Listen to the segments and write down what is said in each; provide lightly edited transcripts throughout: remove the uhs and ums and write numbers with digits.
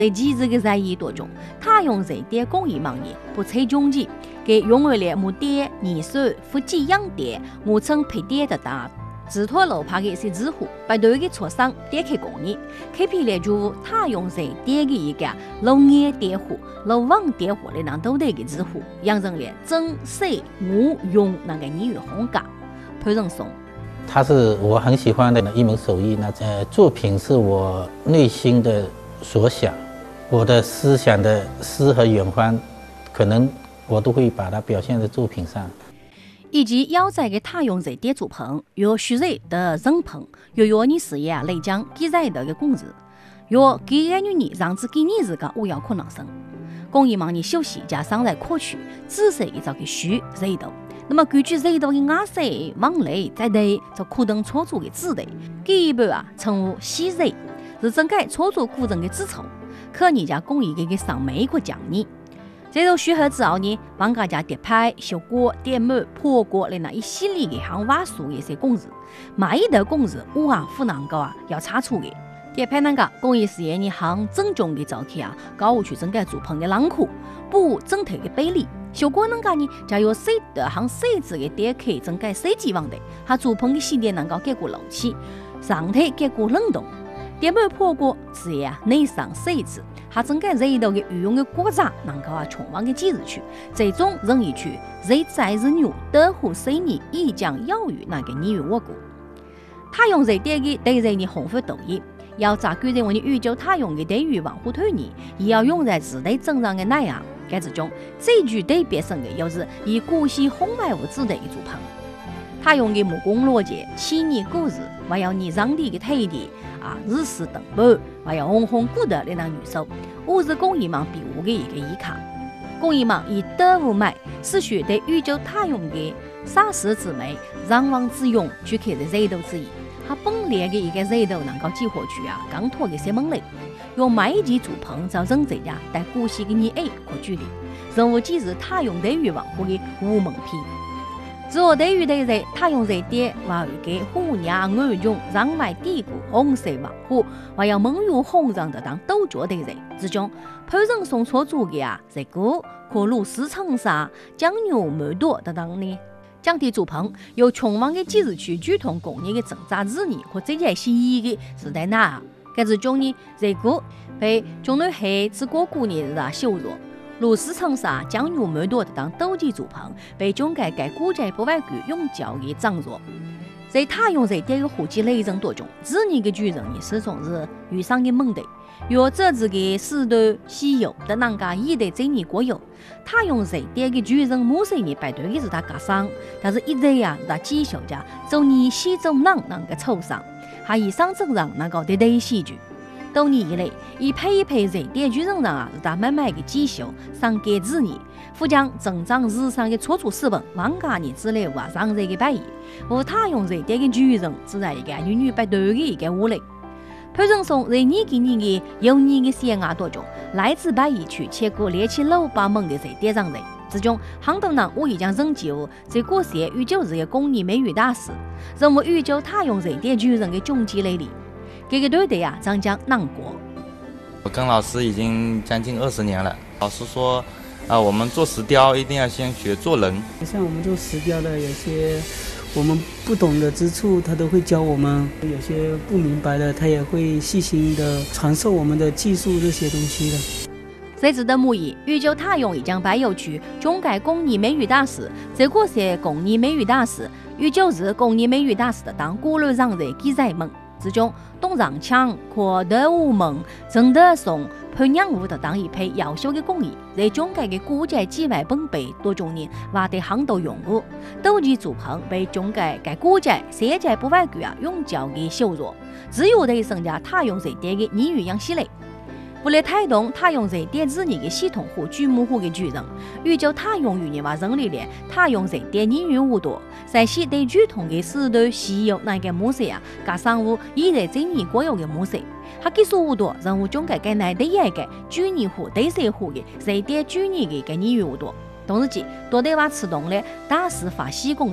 在机制的在意当中，他用这点工艺网页不采穷极，给用为了目的年数复给养点，我称配点的当。自托楼帕的一些支付，不断的磋商点开工艺，开辟了就他用这点的一个农业点户、农网点户的那都得的支付，养成了整、色、我用那个语风格。潘仁松， 它是我很喜欢的一门手艺。作品是我内心的所想，我的思想的诗和远方，可能我都会把它表现在作品上。 以及要在给他用这点做棚，要虚热的人棚，要你事业来讲给在的个工资，要给个女人让自给你自个我要可能生。工艺忙你休息加上来可取，仔细一找个虚热度。那么根据热度的压色、往内再对就可等操作的质地，给一半称为细热，是整个操作过程的基础。可人家工艺给上每一个讲义。这种学好之后呢，帮大家叠拍、修过、点满、破过的那一系列的行话术的一些工序，每一道工序我不能够要查出的。叠拍那个工艺事业呢，行正宗的早期搞下去整个做棚的囊括，不整体的比例。修过那个呢，就要设的行设置的点开整个设计网的，它做棚的系列能够结果漏气，上体结果冷冻。点满破过是内上设置。它整个热度的御用的国家能够充分的记入去，最终任意去热在日牛德虎水泥以将要与那个你与我国。他用热点的对热的红发抖音，要咋规定我的宇宙他用的对于防护推泥，也要用在自对正常的那样。该之中最具对别生的又是以古稀红外物质的一组棚。他用的木工逻辑、细腻故事，还有你让地的体力日式等板，还有红红古的那女手，我是工艺网比我的一个依靠。工艺网以德物买，是学对宇宙他用的洒世之美、让王之用去开的热度之一。它本来的一个热度能够激活去刚脱的些门类，用每一级组棚造成这家带古稀的你可距离，任务既是他用对于文化的无门批。自我对于对热，他用热点还有给虎娘暗中让外底股红色文化，还有蒙入红上的当斗角对热之中，潘仁松所做的这个可如市场上将牛满多的当呢。将地组棚有充分的记录去主动工业的挣扎之年和这些新意的时代哪？该之中呢，这个被中南黑之国过年的修罗。如市场上将牛满多的当斗技组棚，被中改改古在不外具用脚的掌握。在他用这点个火机雷人当中，这年的巨人也始终是遇上的猛的。若这次的石头稀有的人家也得这年过有，他用这点个巨人某些年摆对的是他加上，但是一直是他继续着走你西中人那个抽上，还以上正让那个对戏剧。多年以来，以配一配热点巨人上是他慢慢的继续上给子女，副将增长日常的操作水平，往家年之内上热的摆移，和他用热点的巨人只在一个女不对的一个屋里。潘仁松在你给你的有你的鲜芽当中，来自摆移区切过列起老八门的热点上热。之中，很多人我已经认记这个是宇宙日的工艺美育大师，认为宇宙他用热点巨人的终极来历。这个队的张江南国， 我跟老师已经将近20年了。老师说，我们做石雕一定要先学做人。 像我们做石雕的，有些我们不懂的之处，他都会教我们；有些不明白的，他也会细心的传授我们的技术这些东西的。 这次的模拟，宇宙他用已将摆有区中改工艺美育大师，这个是工艺美育大师，宇宙是工艺美育大师的当古楼上的记载们。之中，东上强、阔德武门、郑德松、潘娘武的当一批优秀的工艺，在中国的古籍几万本碑多中年挖得很多用户，斗技组棚被中国该古籍世界不外具用教给修弱，只有对生家他用这点的你语养系列。为了推动他用这点子的系统化、规模化的巨人，宇宙他用语言人力量，他用这点人员无多，在系对主统的石头稀有那个模式加上我依在这年国有的模式，他技术无多，任务中间该来的一个主义化、对社会的这点主义的人员无多，同时间多对话启动了大师发细工人。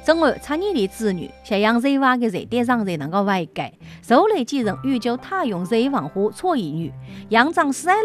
正按查年里子女向阳瑞娃的瑞典上人能够外改，后来继承宇宙太阳瑞文化创意女，杨长四